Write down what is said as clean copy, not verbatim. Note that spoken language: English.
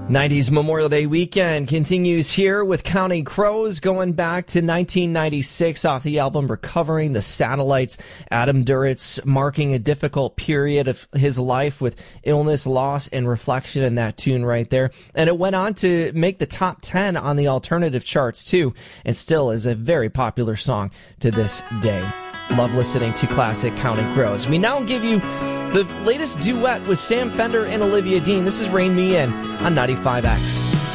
90s Memorial Day weekend continues here with Counting Crows, going back to 1996 off the album Recovering the Satellites. Adam Duritz marking a difficult period of his life with illness, loss, and reflection in that tune right there. And it went on to make the top 10 on the alternative charts too, and still is a very popular song to this day. Love listening to classic Counting Crows. We now give you the latest duet with Sam Fender and Olivia Dean. This is Rain Me In on 95X.